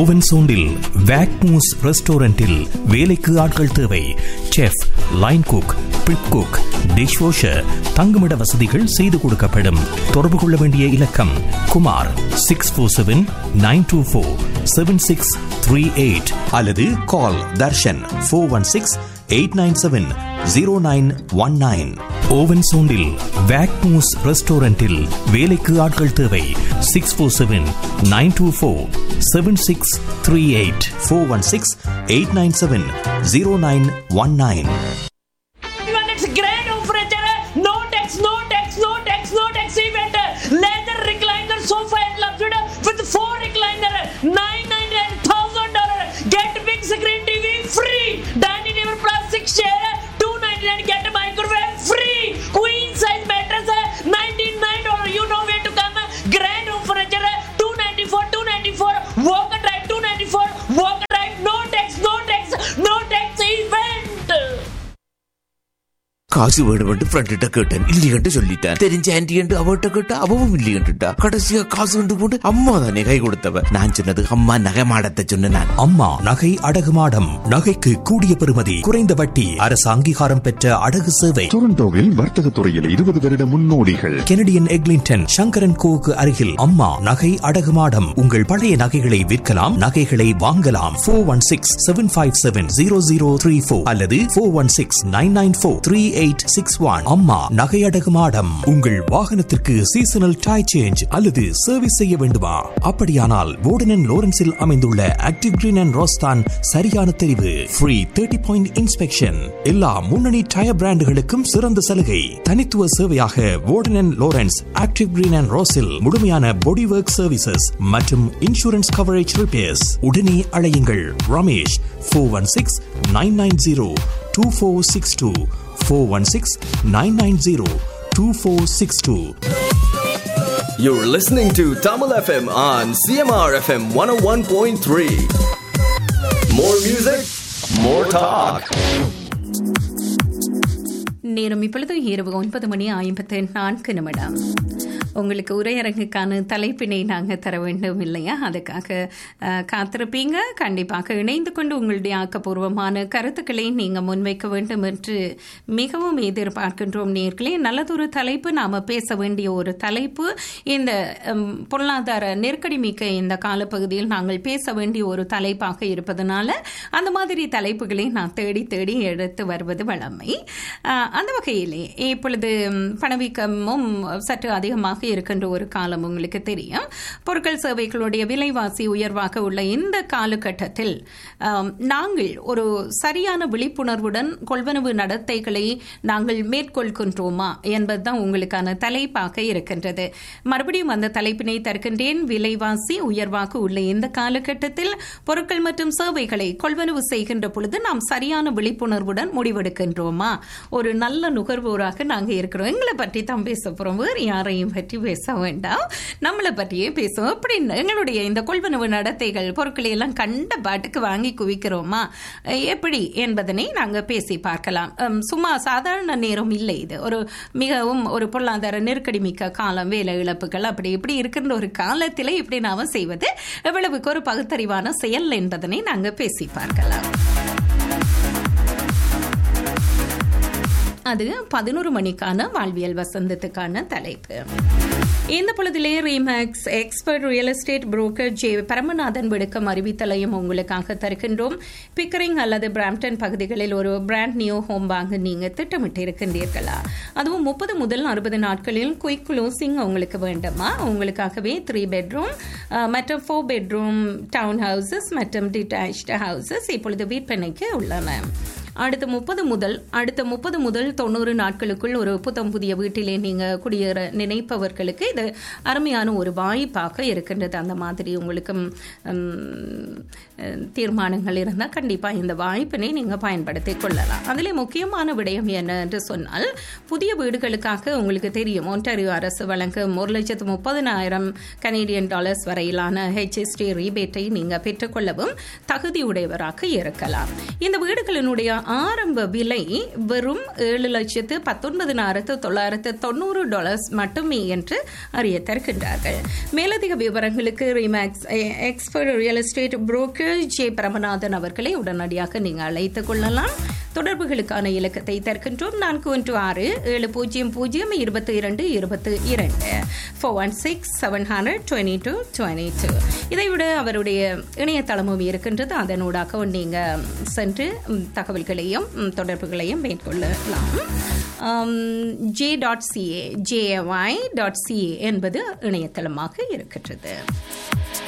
Oven சோண்டில் வேக்மூஸ் ரெஸ்டாரண்டில் வேலைக்கு ஆட்கள் தேவை. Chef, line cook, prep cook, dish washer, தங்குமிட வசதிகள் செய்து கொடுக்கப்படும். தொடர்பு கொள்ள வேண்டிய இலக்கம் குமார் 647-924-7638 அல்லது கால் தர்ஷன் 416-897-0919. ஓவன் சோண்டில் வேக்மூஸ் ரெஸ்டாரண்டில் வேலைக்கு ஆட்கள் தேவை. 647-924-7638 416-897-0919. Leather recliner sofa and luxury with 4 recliner $999,000. Get big screen TV free. Dining table plastic chair $299. Get a microwave free. Queen size mattress $99. You know where to come. Grand home furniture $294. Walker drive $294. Walker drive no tax event. காசு வேணுமென்று ஃப்ரெண்ட்ட கேட்டேன், இல்லையென்று சொல்லிட்டேன். தெரிஞ்ச anti என்று அவட்ட கேட்டா அவவும் இல்லையென்றுட்டா. கடைசியா காசு கொண்டு போட்டு அம்மா தானே கை கொடுத்தவ. நான் சொன்னது அம்மா நகை மாடத்தை சொன்னேன். அம்மா நகை அடகு மாடம். நகைக்கு கூடிய பெறுமதி, குறைந்த வட்டி, அரசு அங்கீகாரம் பெற்ற அடகு சேவை. டொரண்டோவில் வர்த்தக துறையில் 20 வருட முன்னோடிகள். கெனடியன் எக்லிங்டன் சங்கரன் கோவுக்கு அருகில் அம்மா நகை அடகு மாடம். உங்கள் பழைய நகைகளை விற்கலாம், நகைகளை வாங்கலாம். 416-757-0034 அல்லது 416-994-3861. அம்மா நகை அடகு மாடம். உங்கள் வாகனத்திற்கு சீசனல் டயர் சேஞ்ச் அல்லது சர்வீஸ் செய்ய வேண்டுமா? அப்படியானால் வோர்டன் அண்ட் லோரன்ஸில் அமைந்துள்ள ஆக்டிவ் கிரீன் அண்ட் ரோஸ் தான் சரியான தெரிவு. Free 30 point inspection. எல்லா முன்னணி டயர் பிராண்டுகளுக்கும் சிறந்த சலுகை. தனித்துவ சேவையாக வோர்டன் and Lawrence active green and ரோஸில் முழுமையான பாடி ஒர்க் சர்வீசஸ் மற்றும் இன்சூரன்ஸ் கவரேஜ் ரிப்பேர்ஸ். உடனே அழையுங்கள் Ramesh 416-990-2462 416-990-2462. You're listening to Tamil FM on CMR FM 101.3. More music, more talk. நேரம் இப்பொழுது இரவு 9:54. உங்களுக்கு உரையரங்குக்கான தலைப்பினை நாங்கள் தர வேண்டும் இல்லையா? அதுக்காக காத்திருப்பீங்க. கண்டிப்பாக இணைந்து கொண்டு உங்களுடைய ஆக்கப்பூர்வமான கருத்துக்களை நீங்கள் முன்வைக்க வேண்டும் என்று மிகவும் எதிர்பார்க்கின்றோம். நேர்களே, நல்லதொரு தலைப்பு, நாம் பேச வேண்டிய ஒரு தலைப்பு. இந்த பொருளாதார நெருக்கடி மிக்க இந்த காலப்பகுதியில் நாங்கள் பேச வேண்டிய ஒரு தலைப்பாக இருப்பதனால அந்த மாதிரி தலைப்புகளை நான் தேடி தேடி எடுத்து வருவது வழமை. அந்த வகையிலே இப்பொழுது பணவீக்கமும் சற்று அதிகமாக இருக்கின்ற ஒரு காலம் உங்களுக்கு தெரியும். பொருட்கள் சேவைகளுடைய விலைவாசி உயர்வாக உள்ள இந்த காலகட்டத்தில் நாங்கள் ஒரு சரியான விழிப்புணர்வுடன் கொள்வனவு நடத்தைகளை நாங்கள் மேற்கொள்கின்றோமா என்பதுதான் உங்களுக்கான தலைப்பாக இருக்கின்றது. மறுபடியும் அந்த தலைப்பினை தருகின்றேன். விலைவாசி உயர்வாக உள்ள இந்த காலகட்டத்தில் பொருட்கள் மற்றும் சேவைகளை கொள்வனவு செய்கின்ற பொழுது நாம் சரியான விழிப்புணர்வுடன் முடிவெடுக்கின்றோமா? ஒரு நல்ல நுகர்வோராக நாங்கள் இருக்கிறோம். எங்களை பற்றி தான் பேச போறோம், வேறு யாரையும் பற்றி பேச வேண்டாம், நம்மளை பற்றியே பேசுவோம். அப்படின்னு எங்களுடைய இந்த கொள்வனவு நடத்தைகள், பொருட்களை எல்லாம் கண்ட பாட்டுக்கு வாங்கி குவிக்கிறோமா எப்படி என்பதனை நாங்கள் பேசி பார்க்கலாம். சும்மா சாதாரண நேரம் இல்லை, இது ஒரு மிகவும் ஒரு பொருளாதார நெருக்கடி மிக்க காலம். வேலை இழப்புகள் அப்படி இப்படி இருக்கின்ற ஒரு காலத்தில் இப்படி நாம செய்வது எவ்வளவுக்கு ஒரு பகுத்தறிவான செயல் என்பதனை நாங்கள் பேசி பார்க்கலாம். அது 11 மணிக்கான வாழ்வியல் வசந்தத்துக்கான தலைப்பு. இந்த பொழுதிலே remakes expert real estate broker J Paramanathan விடுக்கும் அறிவித்தலையும் உங்களுக்காக தருகின்றோம். பிக்கரிங் அல்லது பிராம்டன் பகுதிகளில் ஒரு பிராண்ட் நியூ ஹோம் வாங்க நீங்க திட்டமிட்டு இருக்கின்றீர்களா? அதுவும் 30 முதல் 60 நாட்களில் குயிக் க்ளோசிங் உங்களுக்கு வேண்டுமா? உங்களுக்காகவே 3 பெட்ரூம் மற்றும் 4 பெட்ரூம் டவுன் ஹவுசஸ் மற்றும் டிட்டாச்ட் ஹவுசஸ் இப்பொழுது விற்பனைக்கு உள்ளன. அடுத்த 30 முதல் 90 நாட்களுக்குள் ஒரு புதிய வீட்டிலே நீங்கள் குடியேற நினைப்பவர்களுக்கு இது அருமையான ஒரு வாய்ப்பாக இருக்கின்றது. அந்த மாதிரி உங்களுக்கு தீர்மானங்கள் இருந்தால் கண்டிப்பாக இந்த வாய்ப்பினை நீங்கள் பயன்படுத்திக் கொள்ளலாம். அதில் முக்கியமான விடயம் என்ன என்று சொன்னால், புதிய வீடுகளுக்காக உங்களுக்கு தெரியும் ஒன்டாரியோ அரசு வழங்கும் $1,30,000 கனேடியன் டாலர்ஸ் வரையிலான HST ரீபேட்டை நீங்கள் பெற்றுக்கொள்ளவும் தகுதியுடையவராக இருக்கலாம். இந்த வீடுகளினுடைய ஆரம்ப விலை வெறும் $7,19,990 மட்டுமே என்று அறிய தருகின்றார்கள். மேலதிக விவரங்களுக்கு remakes expert real estate broker J Bramanathan அவர்களை உடனடியாக நீங்கள் அழைத்துக் கொள்ளலாம். தொடர்புகளுக்கான இலக்கத்தை தருகின்றோம். 416-700-2222 416-700-2222. இதைவிட அவருடைய இணையதளமும் இருக்கின்றது. அதனூடாக நீங்கள் சென்று தகவல்களையும் தொடர்புகளையும் மேற்கொள்ளலாம். J.ca என்பது இணையதளமாக இருக்கின்றது.